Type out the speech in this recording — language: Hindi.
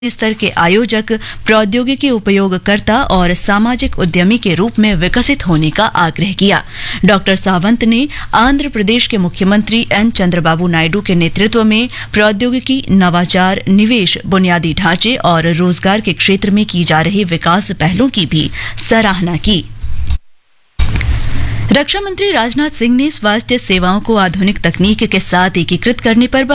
स्तर के आयोजक, प्रौद्योगिकी उपयोगकर्ता और सामाजिक उद्यमी के रूप में विकसित होने का आग्रह किया। डॉक्टर सावंत ने आंध्र प्रदेश के मुख्यमंत्री एन चंद्रबाबू नायडू के नेतृत्व में प्रौद्योगिकी, नवाचार, निवेश, बुनियादी ढांचे और रोजगार के क्षेत्र में की जा रही विकास पहलों की भी सराहना की। रक्षा मंत्री राजनाथ सिंह ने स्वास्थ्य सेवाओं को आधुनिक तकनीक के साथ एकीकृत करने पर